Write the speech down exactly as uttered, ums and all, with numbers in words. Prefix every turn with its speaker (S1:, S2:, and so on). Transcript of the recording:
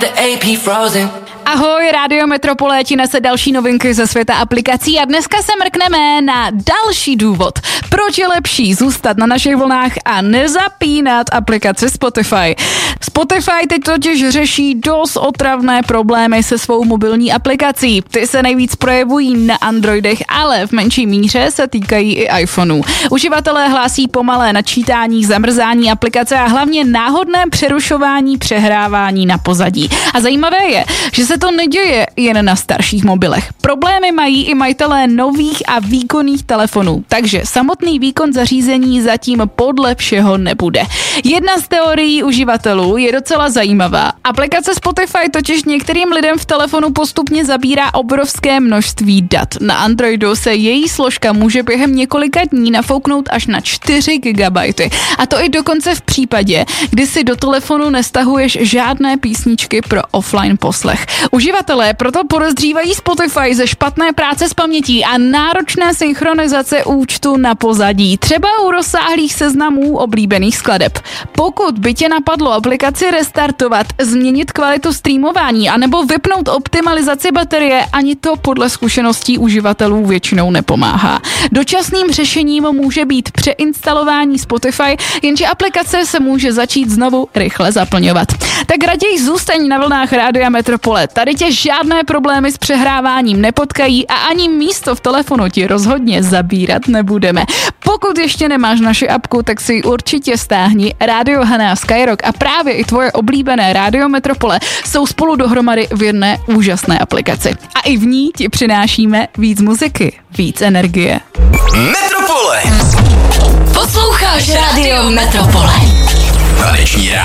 S1: Ahoj, Rádio Metropole ti nese další novinky ze světa aplikací a dneska se mrkneme na další důvod, proč je lepší zůstat na našich vlnách a nezapínat aplikaci Spotify. Spotify teď totiž řeší dost otravné problémy se svou mobilní aplikací. Ty se nejvíc projevují na Androidech, ale v menší míře se týkají i iPhoneů. Uživatelé hlásí pomalé načítání, zamrzání aplikace a hlavně náhodné přerušování, přehrávání na pozadí. A zajímavé je, že se to neděje jen na starších mobilech. Problémy mají i majitelé nových a výkonných telefonů, takže samotný výkon zařízení zatím podle všeho nebude. Jedna z teorií uživatelů je docela zajímavá. Aplikace Spotify totiž některým lidem v telefonu postupně zabírá obrovské množství dat. Na Androidu se její složka může během několika dní nafouknout až na čtyři gigabajty. A to i dokonce v případě, kdy si do telefonu nestahuješ žádné písničky pro offline poslech. Uživatelé proto podezřívají Spotify ze špatné práce s pamětí a náročné synchronizace účtu na pozadí, třeba u rozsáhlých seznamů oblíbených skladeb. Pokud by tě napadlo aplikaci restartovat, změnit kvalitu streamování anebo vypnout optimalizaci baterie, ani to podle zkušeností uživatelů většinou nepomáhá. Dočasným řešením může být přeinstalování Spotify, jenže aplikace se může začít znovu rychle zaplňovat. Tak raději zůstaň na vlnách Rádia Metropole. Tady tě žádné problémy s přehráváním nepotkají a ani místo v telefonu ti rozhodně zabírat nebudeme. Pokud ještě nemáš naši apku, tak si ji určitě stáhni. Rádio Hana a Skyrock a právě i tvoje oblíbené Rádio Metropole jsou spolu dohromady v jedné úžasné aplikaci. A i v ní ti přinášíme víc muziky, víc energie.
S2: Metropole.
S3: Posloucháš Rádio Metropole.
S2: Taneční